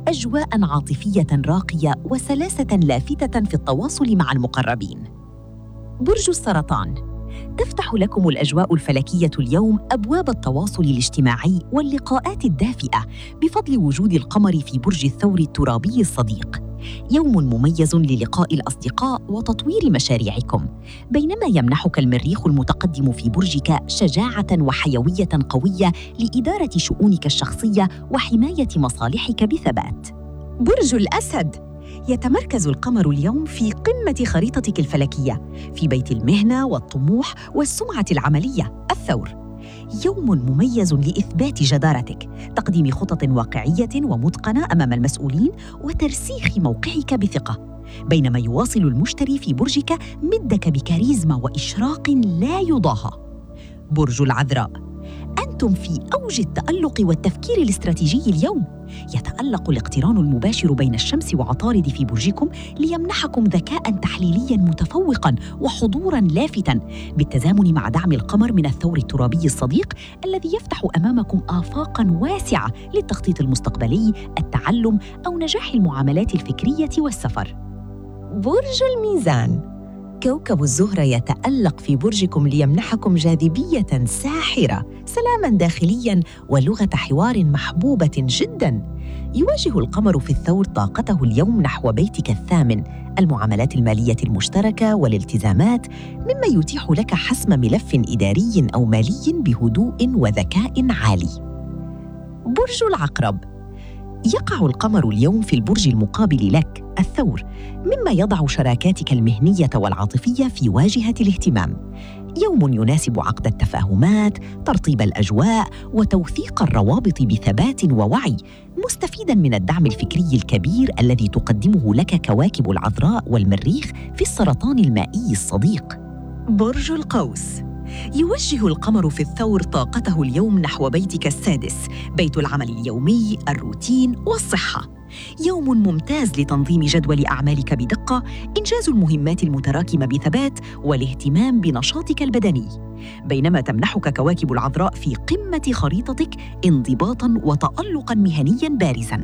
أجواء عاطفية راقية وسلاسة لافتة في التواصل مع المقربين. برج السرطان، تفتح لكم الأجواء الفلكية اليوم أبواب التواصل الاجتماعي واللقاءات الدافئة بفضل وجود القمر في برج الثور الترابي الصديق. يوم مميز للقاء الأصدقاء وتطوير مشاريعكم، بينما يمنحك المريخ المتقدم في برجك شجاعة وحيوية قوية لإدارة شؤونك الشخصية وحماية مصالحك بثبات. برج الأسد، يتمركز القمر اليوم في قمة خريطتك الفلكية في بيت المهنة والطموح والسمعة العملية الثور. يوم مميز لإثبات جدارتك، تقديم خطط واقعية ومتقنة أمام المسؤولين وترسيخ موقعك بثقة، بينما يواصل المشتري في برجك مدك بكاريزما وإشراق لا يضاهى. برج العذراء، أنتم في أوج التألق والتفكير الاستراتيجي اليوم. يتألق الاقتران المباشر بين الشمس وعطارد في برجكم ليمنحكم ذكاء تحليلياً متفوقاً وحضوراً لافتاً، بالتزامن مع دعم القمر من الثور الترابي الصديق الذي يفتح أمامكم آفاقاً واسعة للتخطيط المستقبلي، التعلم أو نجاح المعاملات الفكرية والسفر. برج الميزان، كوكب الزهرة يتألق في برجكم ليمنحكم جاذبية ساحرة، سلاماً داخلياً ولغة حوار محبوبة جداً. يواجه القمر في الثور طاقته اليوم نحو بيتك الثامن، المعاملات المالية المشتركة والالتزامات، مما يتيح لك حسم ملف إداري أو مالي بهدوء وذكاء عالي. برج العقرب، يقع القمر اليوم في البرج المقابل لك الثور، مما يضع شراكاتك المهنية والعاطفية في واجهة الاهتمام. يوم يناسب عقد التفاهمات، ترطيب الأجواء وتوثيق الروابط بثبات ووعي، مستفيداً من الدعم الفكري الكبير الذي تقدمه لك كواكب العذراء والمريخ في السرطان المائي الصديق. برج القوس، يوجه القمر في الثور طاقته اليوم نحو بيتك السادس، بيت العمل اليومي، الروتين والصحة. يوم ممتاز لتنظيم جدول أعمالك بدقة، إنجاز المهمات المتراكمة بثبات والاهتمام بنشاطك البدني، بينما تمنحك كواكب العذراء في قمة خريطتك انضباطاً وتألقاً مهنياً بارزاً.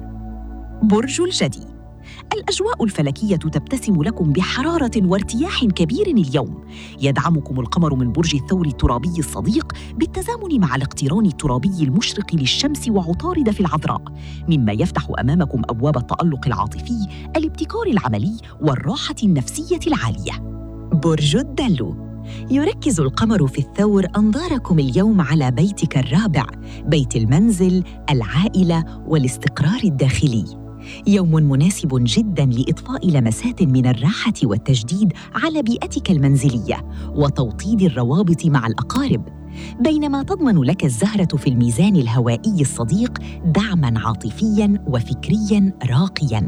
برج الجدي، الأجواء الفلكية تبتسم لكم بحرارة وارتياح كبير اليوم. يدعمكم القمر من برج الثور الترابي الصديق بالتزامن مع الاقتران الترابي المشرق للشمس وعطارد في العذراء، مما يفتح أمامكم أبواب التألق العاطفي، الابتكار العملي والراحة النفسية العالية. برج الدلو، يركز القمر في الثور أنظاركم اليوم على بيتك الرابع، بيت المنزل، العائلة والاستقرار الداخلي. يوم مناسب جداً لإضفاء لمسات من الراحة والتجديد على بيئتك المنزلية وتوطيد الروابط مع الأقارب، بينما تضمن لك الزهرة في الميزان الهوائي الصديق دعماً عاطفياً وفكرياً راقياً.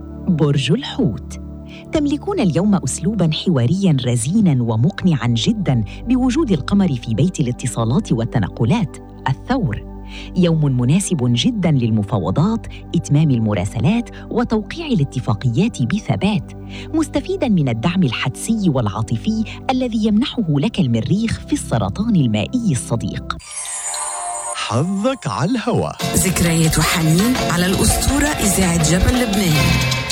برج الحوت، تملكون اليوم أسلوباً حوارياً رزيناً ومقنعاً جداً بوجود القمر في بيت الاتصالات والتنقلات الثور. يوم مناسب جداً للمفاوضات، إتمام المراسلات وتوقيع الاتفاقيات بثبات، مستفيداً من الدعم الحدسي والعاطفي الذي يمنحه لك المريخ في السرطان المائي الصديق. حظك على الهواء. ذكريات وحنين على الأسطورة إذاعة جبل لبنان.